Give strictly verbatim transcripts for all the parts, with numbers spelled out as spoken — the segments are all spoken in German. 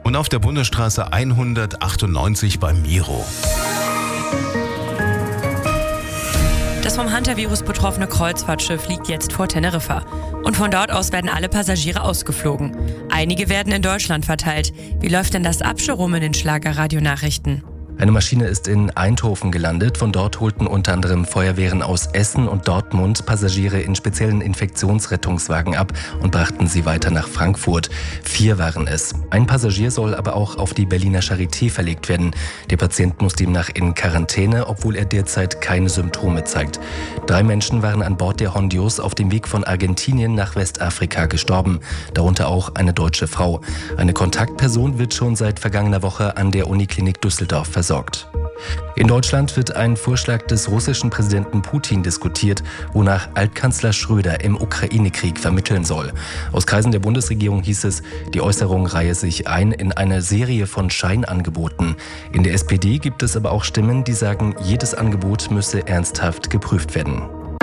und auf der Bundesstraße hundertachtundneunzig bei Miro. Das vom Hunter-Virus betroffene Kreuzfahrtschiff liegt jetzt vor Teneriffa. Und von dort aus werden alle Passagiere ausgeflogen. Einige werden in Deutschland verteilt. Wie läuft denn das ab, Jerome, in den Schlager-Radio-Nachrichten? Eine Maschine ist in Eindhoven gelandet. Von dort holten unter anderem Feuerwehren aus Essen und Dortmund Passagiere in speziellen Infektionsrettungswagen ab und brachten sie weiter nach Frankfurt. Vier waren es. Ein Passagier soll aber auch auf die Berliner Charité verlegt werden. Der Patient muss demnach in Quarantäne, obwohl er derzeit keine Symptome zeigt. Drei Menschen waren an Bord der Hondios auf dem Weg von Argentinien nach Westafrika gestorben. Darunter auch eine deutsche Frau. Eine Kontaktperson wird schon seit vergangener Woche an der Uniklinik Düsseldorf versorgt. In Deutschland wird ein Vorschlag des russischen Präsidenten Putin diskutiert, wonach Altkanzler Schröder im Ukraine-Krieg vermitteln soll. Aus Kreisen der Bundesregierung hieß es, die Äußerung reihe sich ein in eine Serie von Scheinangeboten. In der S P D gibt es aber auch Stimmen, die sagen, jedes Angebot müsse ernsthaft geprüft werden.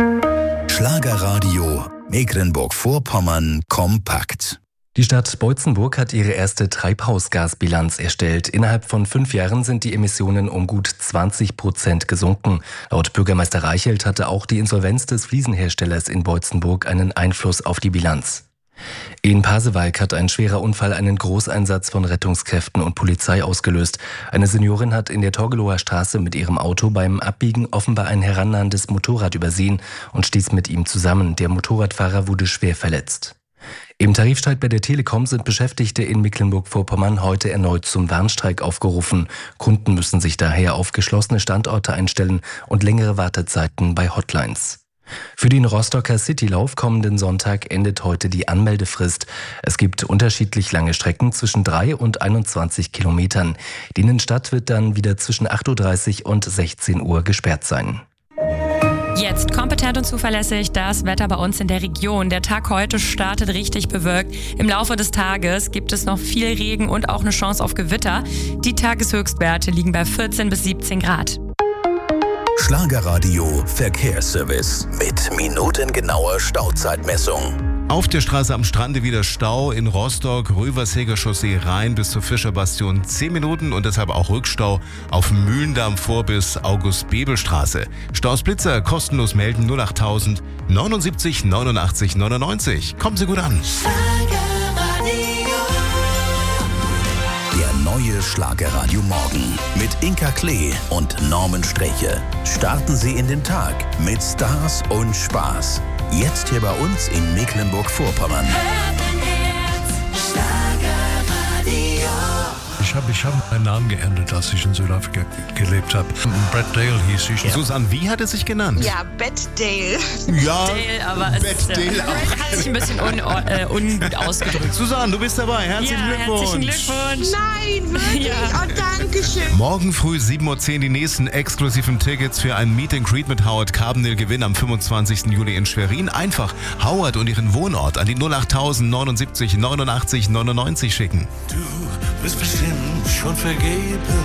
Schlagerradio Mecklenburg-Vorpommern kompakt. Die Stadt Boitzenburg hat ihre erste Treibhausgasbilanz erstellt. Innerhalb von fünf Jahren sind die Emissionen um gut zwanzig Prozent gesunken. Laut Bürgermeister Reichelt hatte auch die Insolvenz des Fliesenherstellers in Boitzenburg einen Einfluss auf die Bilanz. In Pasewalk hat ein schwerer Unfall einen Großeinsatz von Rettungskräften und Polizei ausgelöst. Eine Seniorin hat in der Torgelower Straße mit ihrem Auto beim Abbiegen offenbar ein herannahendes Motorrad übersehen und stieß mit ihm zusammen. Der Motorradfahrer wurde schwer verletzt. Im Tarifstreit bei der Telekom sind Beschäftigte in Mecklenburg-Vorpommern heute erneut zum Warnstreik aufgerufen. Kunden müssen sich daher auf geschlossene Standorte einstellen und längere Wartezeiten bei Hotlines. Für den Rostocker Citylauf kommenden Sonntag endet heute die Anmeldefrist. Es gibt unterschiedlich lange Strecken zwischen drei und einundzwanzig Kilometern. Die Innenstadt wird dann wieder zwischen acht Uhr dreißig und sechzehn Uhr gesperrt sein. Jetzt kompetent und zuverlässig das Wetter bei uns in der Region. Der Tag heute startet richtig bewölkt. Im Laufe des Tages gibt es noch viel Regen und auch eine Chance auf Gewitter. Die Tageshöchstwerte liegen bei vierzehn bis siebzehn Grad. Schlagerradio Verkehrsservice mit minutengenauer Stauzeitmessung. Auf der Straße am Strande wieder Stau in Rostock, Röversheger Chaussee rein bis zur Fischerbastion zehn Minuten und deshalb auch Rückstau auf dem Mühlendamm vor bis August-Bebel-Straße. Stausblitzer kostenlos melden null achttausend neunundsiebzig neunundachtzig neunundneunzig. Kommen Sie gut an. Der neue Schlagerradio Morgen mit Inka Klee und Norman Streche. Starten Sie in den Tag mit Stars und Spaß. Jetzt hier bei uns in Mecklenburg-Vorpommern. Ich habe ich hab meinen Namen geändert, als ich in Südafrika gelebt habe. Brett Dale hieß ich. Ja. Susan, wie hat er sich genannt? Ja, Bette Dale. Ja, Dale, aber es Bette ist, Dale auch. hat sich ein bisschen un, äh, ungut ausgedrückt. Susan, du bist dabei. Herzlichen Ja, Glückwunsch. herzlichen Glückwunsch. Nein, wirklich? Ja. Oh, danke schön. Morgen früh sieben Uhr zehn die nächsten exklusiven Tickets für ein Meet and Greet mit Howard Carbonell gewinnen am fünfundzwanzigsten Juli in Schwerin. Einfach Howard und ihren Wohnort an die null achttausend neunundsiebzig neunundachtzig neunundneunzig schicken. Du bist bestimmt schon vergeben.